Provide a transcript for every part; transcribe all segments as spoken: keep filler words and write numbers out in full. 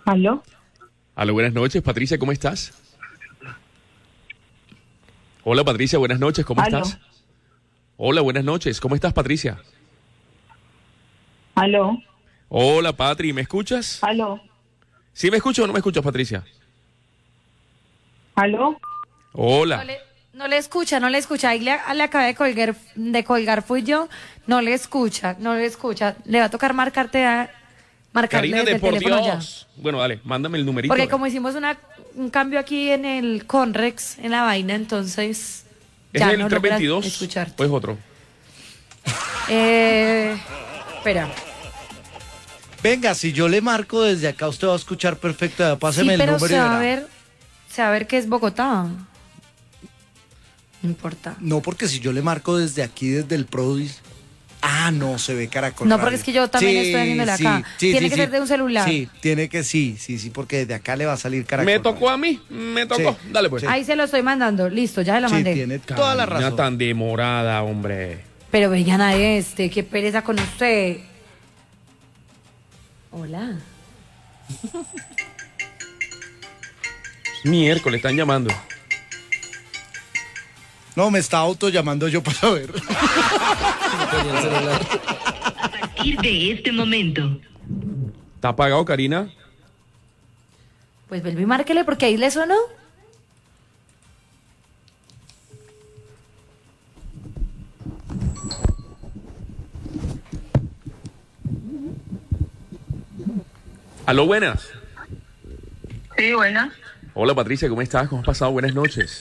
¿Aló? Aló, buenas noches, Patricia, ¿cómo estás? Hola, Patricia, buenas noches, ¿cómo ¿Aló? estás? Hola, buenas noches, ¿cómo estás, Patricia? ¿Aló? Hola, Patri, ¿me escuchas? ¿Aló? ¿Sí me escuchas o no me escuchas, Patricia? ¿Aló? Hola. No le, no le escucha, no le escucha. Ahí le, le acabé de colgar, de colgar fui yo. No le escucha, no le escucha. Le va a tocar marcarte a marcarle Karina, desde de el por teléfono Dios. Bueno, dale, mándame el numerito. ya. Porque como hicimos una, un cambio aquí en el Conrex, en la vaina, entonces ¿Es ya el no logras trescientos veintidós escucharte. o es otro? Eh, espera. Venga, si yo le marco desde acá, usted va a escuchar perfecto. Páseme Sí, el pero número se y va a verá. ver, se va a ver que es Bogotá. No importa. No, porque si yo le marco desde aquí, desde el Prodis. Ah, no, se ve Caracol No, Radio. porque es que yo también estoy haciéndole acá. Tiene que ser de un celular. Sí, tiene que sí, sí, sí, porque desde acá le va a salir Caracol Me tocó Radio. a mí, me tocó. Sí, Dale, pues. sí. Ahí se lo estoy mandando. Listo, ya se lo Sí, mandé. tiene toda la Karina, razón. tan demorada, hombre. Pero vean a este, qué pereza con usted. Hola. Miércoles, están llamando. No, me está auto llamando yo para ver. A partir de este momento. ¿Está apagado, Karina? Pues vuelve y márquele porque ahí le sonó. Aló, buenas. Sí, buena. Hola, Patricia, ¿cómo estás? ¿Cómo has pasado? Buenas noches.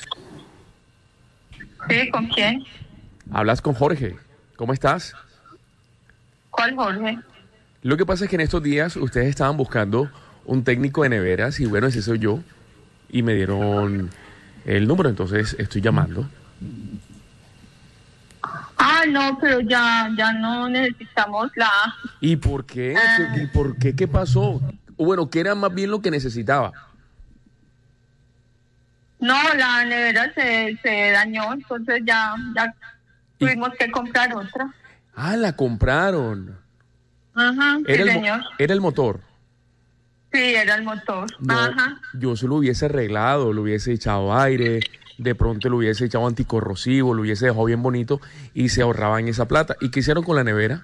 Sí, ¿con quién? Hablas con Jorge. ¿Cómo estás? ¿Cuál Jorge? Lo que pasa es que en estos días ustedes estaban buscando un técnico de neveras y bueno, ese soy yo. Y me dieron el número, entonces estoy llamando. Ah, no, pero ya, ya no necesitamos la... ¿Y por qué? Ah. ¿Y por qué? ¿Qué pasó? O bueno, ¿qué era más bien lo que necesitaba? No, la nevera se, se dañó, entonces ya, ya ¿Y? tuvimos que comprar otra. Ah, la compraron. Ajá, sí, Era el, mo- señor. era el motor. Sí, era el motor. No, Ajá. yo se lo hubiese arreglado, le hubiese echado aire, de pronto le hubiese echado anticorrosivo, lo hubiese dejado bien bonito y se ahorraban esa plata. ¿Y qué hicieron con la nevera?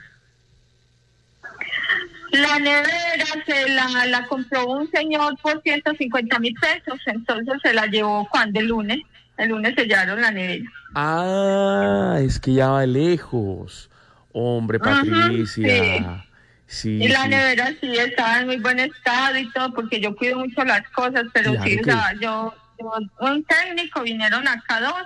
La nevera se la, la compró un señor por ciento cincuenta mil pesos, entonces se la llevó cuando el lunes. El lunes sellaron la nevera. Ah, es que ya va lejos. Hombre, Ajá, Patricia. Sí, Y la sí. nevera sí estaba en muy buen estado y todo, porque yo cuido mucho las cosas, pero Claro sí, que- o sea, yo, yo, un técnico, vinieron acá dos,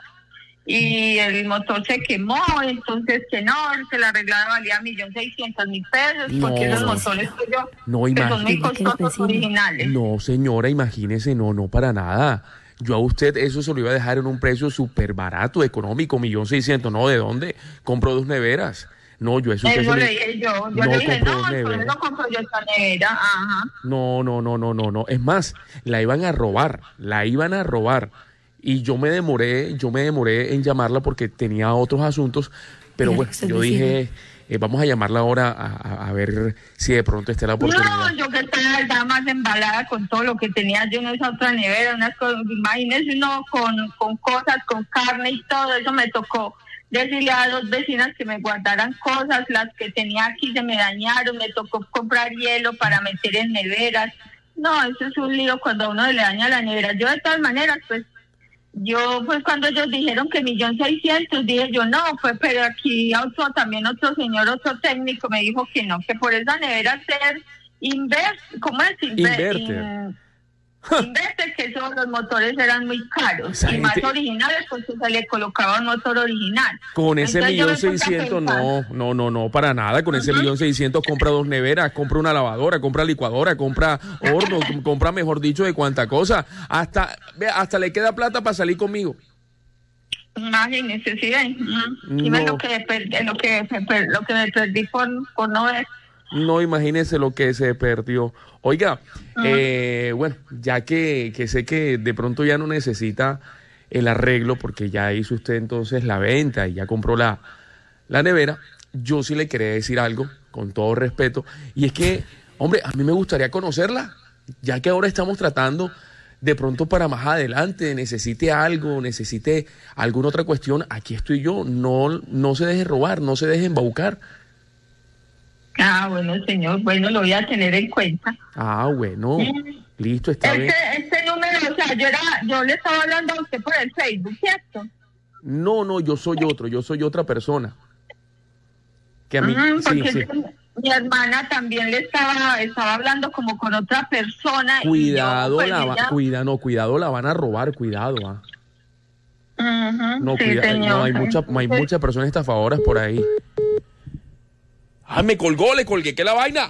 y el motor se quemó, entonces que no, que la arreglada valía millón seiscientos mil pesos, No. porque los motores que yo, No, que son muy imagínate. costosos vecino. originales. No, señora, imagínese, no, no para nada. Yo a usted eso se lo iba a dejar en un precio súper barato, económico, millón seiscientos. No, ¿de dónde? Compro dos neveras. No, yo eso... usted Eso se le le- dije yo, yo No le dije, compró no, por nevera. eso compro yo esta nevera, ajá. No, no, no, no, no, no. Es más, la iban a robar, la iban a robar. Y yo me demoré, yo me demoré en llamarla porque tenía otros asuntos. Pero Mira bueno, que usted yo es dije, eh, vamos a llamarla ahora a, a- a ver si de pronto está la oportunidad. No, yo que estaba ya más embalada con todo lo que tenía yo en esa otra nevera, unas cosas, imagínese uno con, con cosas, con carne y todo eso, me tocó decirle a dos vecinas que me guardaran cosas, las que tenía aquí se me dañaron, me tocó comprar hielo para meter en neveras. No, eso es un lío cuando a uno le daña la nevera. Yo de todas maneras, pues, yo pues cuando ellos dijeron que millón seiscientos, dije yo no, pues pero aquí otro, también otro señor, otro técnico me dijo que no, que por esa nevera ser invert, ¿cómo es? Inver- Inverter. in- Inverter, que esos los motores eran muy caros Esa y más gente- originales, pues se le colocaba un motor original. Con ese Entonces, yo millón me puse a seiscientos, pensar, no, no, no, no, para nada. Con ese millón seiscientos compra dos neveras, compra una lavadora, compra licuadora, compra horno, com- compra, mejor dicho, de cuánta cosa. Hasta, vea, hasta le queda plata para salir conmigo. Imagínese, ¿sí ven? Mm. Dime No. lo que, per- lo, que, per- lo que me perdí por, por no ver. No, imagínese lo que se perdió. Oiga, eh, bueno, ya que, que sé que de pronto ya no necesita el arreglo porque ya hizo usted entonces la venta y ya compró la, la nevera, yo sí le quería decir algo, con todo respeto, y es que, hombre, a mí me gustaría conocerla. ya que ahora estamos tratando de pronto para más adelante, necesite algo, necesite alguna otra cuestión, aquí estoy yo, no, no se deje robar, no se deje embaucar. Ah, bueno, señor, bueno, lo voy a tener en cuenta. Ah, bueno, Mm. listo, está Este, bien. este número, o sea, yo era, yo le estaba hablando a usted por el Facebook, ¿cierto? No, no, yo soy otro, yo soy otra persona. Que a mí, Mm, sí, porque sí. es que mi hermana también le estaba, estaba hablando como con otra persona. y Cuidado, yo, pues, la, va- ella- cuida, no, cuidado, la van a robar, cuidado, ah. Ujú, No, sí, cuida- señor. no, hay, mucha, hay Entonces, muchas personas estafadoras por ahí. Ah, me colgó, le colgué, ¿qué la vaina?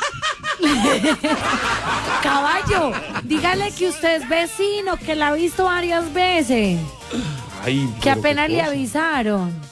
Caballo, dígale que usted es vecino, que la ha visto varias veces, Ay, que pero qué apenas le cosa. avisaron.